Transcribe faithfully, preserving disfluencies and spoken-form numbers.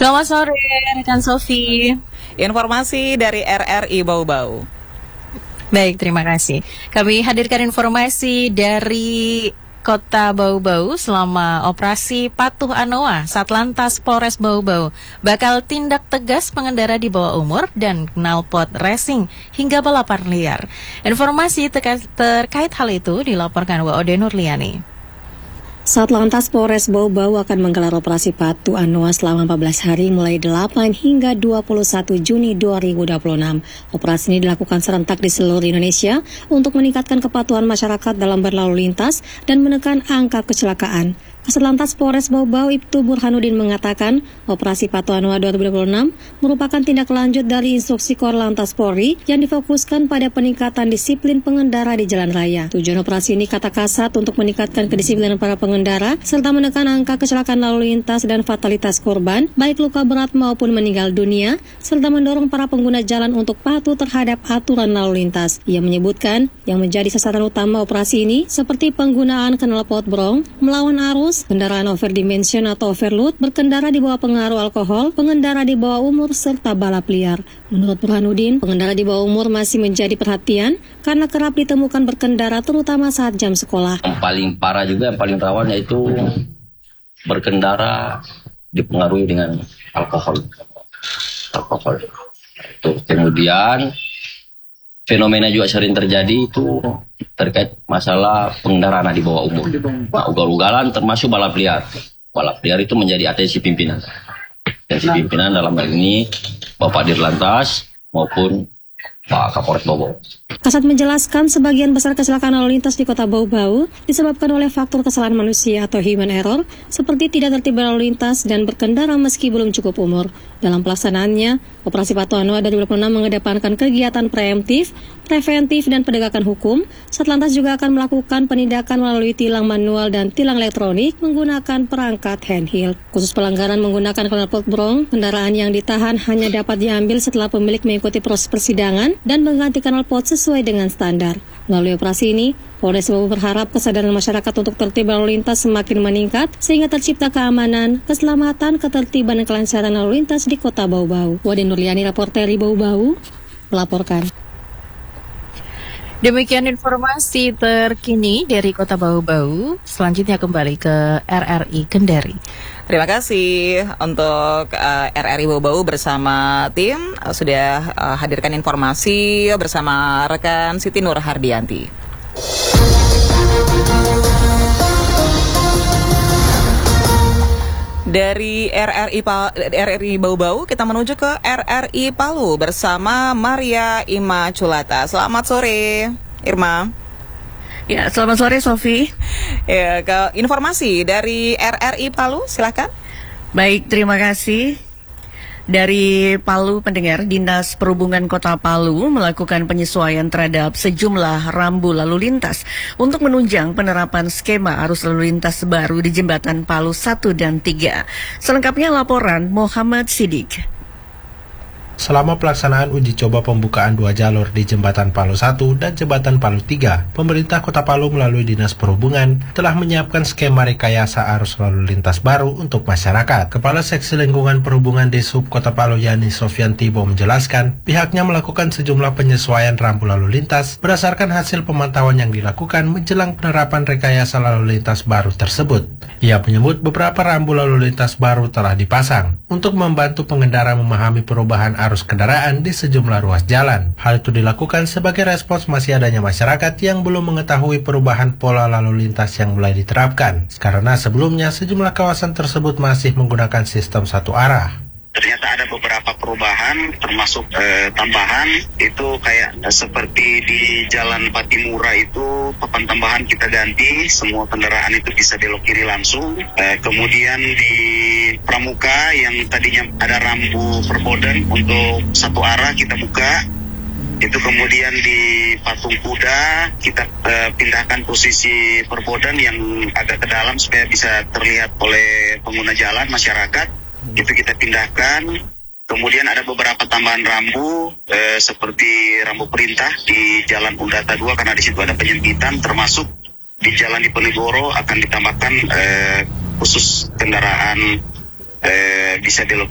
Selamat sore, rekan Sofi. Informasi dari R R I Bau-Bau. Baik, terima kasih. Kami hadirkan informasi dari Kota Bau-Bau selama operasi Patuh Anoa. Satlantas Polres Bau-Bau bakal tindak tegas pengendara di bawah umur dan knalpot racing hingga balapan liar. Informasi terkait, terkait hal itu dilaporkan W O D Nurliani. Satlantas Polres Bau-Bau akan menggelar operasi Patuh Anoa selama empat belas hari mulai delapan hingga dua puluh satu Juni dua ribu dua puluh enam. Operasi ini dilakukan serentak di seluruh Indonesia untuk meningkatkan kepatuhan masyarakat dalam berlalu lintas dan menekan angka kecelakaan. Kasatlantas Polres Bau-Bau Ibtu Burhanuddin mengatakan, operasi Patuh Anoa dua ribu dua puluh enam merupakan tindak lanjut dari instruksi Korlantas Polri yang difokuskan pada peningkatan disiplin pengendara di jalan raya. Tujuan operasi ini kata Kasat untuk meningkatkan kedisiplinan para pengendara serta menekan angka kecelakaan lalu lintas dan fatalitas korban, baik luka berat maupun meninggal dunia, serta mendorong para pengguna jalan untuk patuh terhadap aturan lalu lintas. Ia menyebutkan yang menjadi sasaran utama operasi ini seperti penggunaan knalpot brong, melawan arus, kendaraan overdimension atau overload, berkendara di bawah pengaruh alkohol, pengendara di bawah umur, serta balap liar. Menurut Burhanuddin, pengendara di bawah umur masih menjadi perhatian karena kerap ditemukan berkendara terutama saat jam sekolah. Yang paling parah juga, yang paling rawan yaitu berkendara dipengaruhi dengan alkohol. Alkohol. Tuh, kemudian fenomena juga sering terjadi itu terkait masalah pengendara anak di bawah umur. Nah, ugal-ugalan termasuk balap liar. Balap liar itu menjadi atensi pimpinan. Atensi pimpinan dalam hal ini Bapak Dirlantas maupun Pak Kapolres Bau-Bau. Kasat menjelaskan sebagian besar kecelakaan lalu lintas di Kota Bau-Bau disebabkan oleh faktor kesalahan manusia atau human error, seperti tidak tertib berlalu lintas dan berkendara meski belum cukup umur. Dalam pelaksanaannya, operasi Patuh Anoa dua ribu dua puluh enam mengedepankan kegiatan preemptif, preventif, dan penegakan hukum. Satlantas juga akan melakukan penindakan melalui tilang manual dan tilang elektronik menggunakan perangkat handheld. Khusus pelanggaran menggunakan knalpot brong, kendaraan yang ditahan hanya dapat diambil setelah pemilik mengikuti proses persidangan dan mengganti knalpot sesuai dengan standar. Melalui operasi ini, Polres Bau berharap kesadaran masyarakat untuk tertib berlalu lintas semakin meningkat sehingga tercipta keamanan, keselamatan, ketertiban, dan kelancaran lalu lintas di Kota Bau-Bau. Wade Nurliani, reporter di Bau-Bau, melaporkan. Demikian informasi terkini dari Kota Bau-Bau. Selanjutnya kembali ke R R I Kendari. Terima kasih untuk uh, R R I Bau-Bau bersama tim uh, sudah uh, hadirkan informasi bersama rekan Siti Nur Hardianti. Dari R R I Pa- R R I Bau-Bau kita menuju ke R R I Palu bersama Maria Immaculata. Selamat sore, Irma. Ya, selamat sore Sofi. Ya, ke informasi dari R R I Palu, silakan. Baik, terima kasih. Dari Palu, pendengar, Dinas Perhubungan Kota Palu melakukan penyesuaian terhadap sejumlah rambu lalu lintas untuk menunjang penerapan skema arus lalu lintas baru di Jembatan Palu satu dan tiga. Selengkapnya laporan Muhammad Siddiq. Selama pelaksanaan uji coba pembukaan dua jalur di Jembatan Palu satu dan Jembatan Palu tiga, pemerintah Kota Palu melalui Dinas Perhubungan telah menyiapkan skema rekayasa arus lalu lintas baru untuk masyarakat. Kepala Seksi Lingkungan Perhubungan Dishub Kota Palu Yani Sofyan Tibo menjelaskan, pihaknya melakukan sejumlah penyesuaian rambu lalu lintas berdasarkan hasil pemantauan yang dilakukan menjelang penerapan rekayasa lalu lintas baru tersebut. Ia menyebut beberapa rambu lalu lintas baru telah dipasang untuk membantu pengendara memahami perubahan arus kendaraan di sejumlah ruas jalan. Hal itu dilakukan sebagai respons masih adanya masyarakat yang belum mengetahui perubahan pola lalu lintas yang mulai diterapkan, karena sebelumnya sejumlah kawasan tersebut masih menggunakan sistem satu arah. Ternyata ada beberapa perubahan, termasuk eh, tambahan itu kayak eh, seperti di Jalan Patimura itu papan tambahan kita ganti, semua kendaraan itu bisa belok kiri langsung. Eh, kemudian di Pramuka yang tadinya ada rambu perboden untuk satu arah kita buka. Itu kemudian di Patung Kuda kita eh, pindahkan posisi perboden yang agak ke dalam supaya bisa terlihat oleh pengguna jalan masyarakat. Itu kita pindahkan. Kemudian ada beberapa tambahan rambu eh, seperti rambu perintah di Jalan Undata dua karena di situ ada penyempitan, termasuk di Jalan Diponegoro akan ditambahkan eh, khusus kendaraan eh, bisa belok